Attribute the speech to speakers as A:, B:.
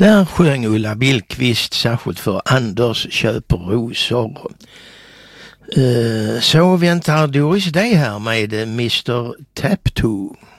A: Där sjöng Ulla Billqvist särskilt för Anders köper rosor. Så väntar Doris Day här med Mr. Taptoo.